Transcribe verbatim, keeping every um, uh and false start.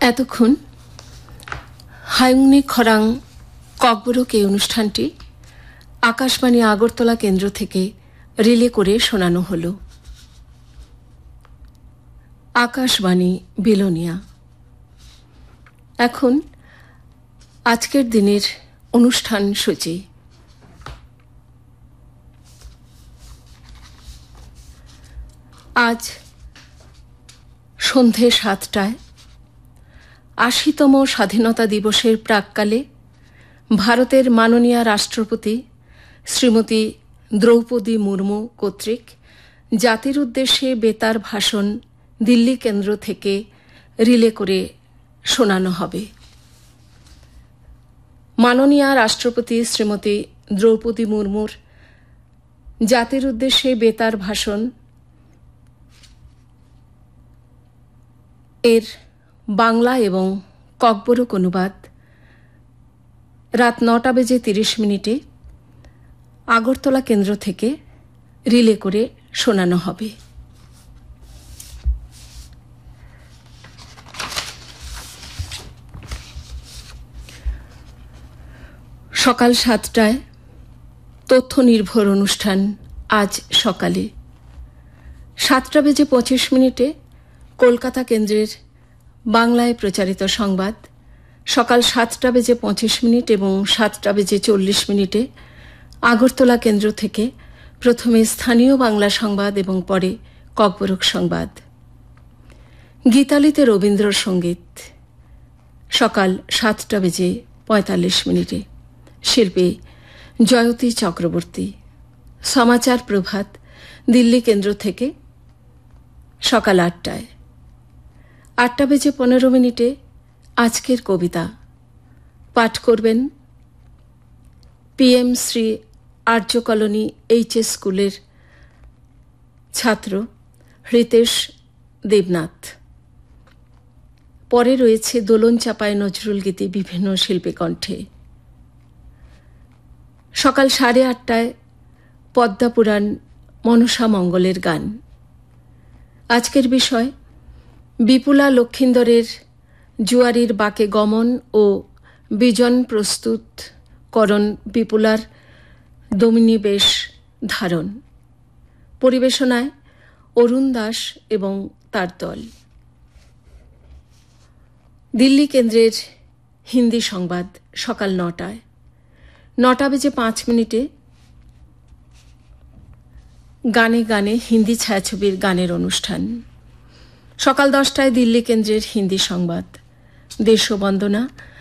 এতক্ষণ হায়ুংনি খরাং ককবরক এই অনুষ্ঠানটি আকাশবাণী আগরতলা কেন্দ্র থেকে রিলে করে শোনানো হল। আকাশবাণী বিলোনিয়া। এখন আজকের দিনের অনুষ্ঠান সূচি। আজ সন্ধে সাতটায় আশিতম স্বাধীনতা দিবসের প্রাক্কালে ভারতের মাননীয় রাষ্ট্রপতি শ্রীমতী দ্রৌপদী মুর্মু কর্তৃক জাতির উদ্দেশ্যে বেতার ভাষণ দিল্লি কেন্দ্র থেকে রিলে করে শোনানো হবে। মাননীয় রাষ্ট্রপতি শ্রীমতী দ্রৌপদী মুর্মুর জাতির উদ্দেশ্যে বেতার ভাষণ এর বাংলা এবং ককবরক অনুবাদ রাত নটা বেজে তিরিশ মিনিটে আগরতলা কেন্দ্র থেকে রিলে করে শোনানো হবে। সকাল সাতটায় তথ্য নির্ভর অনুষ্ঠান আজ সকালে সাতটা বেজে পঁচিশ মিনিটে কলকাতা কেন্দ্রের বাংলায় প্রচারিত সংবাদ, সকাল সাতটা বেজে পঁচিশ মিনিট এবং সাতটা বেজে চল্লিশ মিনিটে আগরতলা কেন্দ্র থেকে প্রথমে স্থানীয় বাংলা সংবাদ এবং পরে ককবরক সংবাদ। গীতালিতে রবীন্দ্রসঙ্গীত সকাল সাতটা বেজে পঁয়তাল্লিশ মিনিটে, শিল্পী জয়তী চক্রবর্তী। সমাচার প্রভাত দিল্লি কেন্দ্র থেকে সকাল আটটায়। আটটা বেজে পনেরো মিনিটে আজকের কবিতা পাঠ করবেন পিএম শ্রী আর্য কলোনি এইচএস স্কুলের ছাত্র হৃতেশ দেবনাথ। পরে রয়েছে দোলন চাপায় নজরুল গীতি বিভিন্ন শিল্পী কণ্ঠে। সকাল সাড়ে আটটায় পদ্মাপুরাণ মনসা মঙ্গলের গান। আজকের বিষয় বিপুলা লক্ষিন্দরের জুয়ারির বাকে গমন ও বিজন প্রস্তুতকরণ বিপুলার দমিনিবেশ ধারণ। পরিবেশনায় অরুণ দাস এবং তার দল। দিল্লি কেন্দ্রের হিন্দি সংবাদ সকাল নটায়। নটা বেজে পাঁচ মিনিটে গানে গানে হিন্দি ছায়াছবির গানের অনুষ্ঠান। সকাল দশটায় দিল্লি কেন্দ্রের হিন্দি সংবাদ, দেশবন্দনা